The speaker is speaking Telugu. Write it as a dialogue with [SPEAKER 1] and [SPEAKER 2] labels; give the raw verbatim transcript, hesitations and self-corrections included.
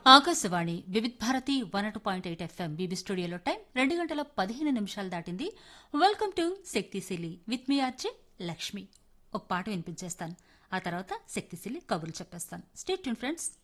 [SPEAKER 1] Akashvani Vividh Bharati one two point eight FM BB స్టూడియోలో టైం రెండు గంటల పదిహేను నిమిషాలు దాటింది. వెల్కమ్ టు శక్తిశీలి విత్ మీ ఆర్జే లక్ష్మి. ఒక పాట వినిపించేస్తాను, ఆ తర్వాత శక్తిశీలి కబుర్లు చెప్పేస్తాను. Stay tune friends.